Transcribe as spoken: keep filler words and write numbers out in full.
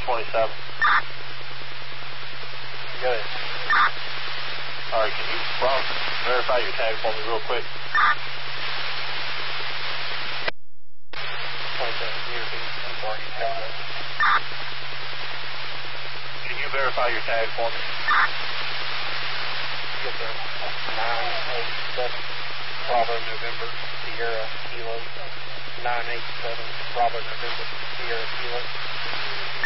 twenty-seven. Go ahead. All right, can you Rob, verify your tag for me real quick? twenty-seven, zero two, I'm sorry, you have that. Can you verify your tag for me? Yes, sir. nine eight seven, Bravo November, Sierra Kilo. nine eight seven, Bravo November, Sierra Kilo.